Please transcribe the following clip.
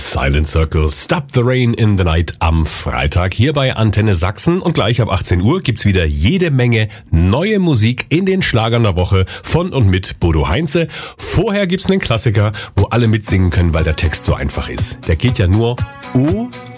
Silent Circle, Stop the Rain in the Night am Freitag hier bei Antenne Sachsen und gleich ab 18 Uhr gibt's wieder jede Menge neue Musik in den Schlagern der Woche von und mit Bodo Heinze. Vorher gibt's einen Klassiker, wo alle mitsingen können, weil der Text so einfach ist. Der geht ja nur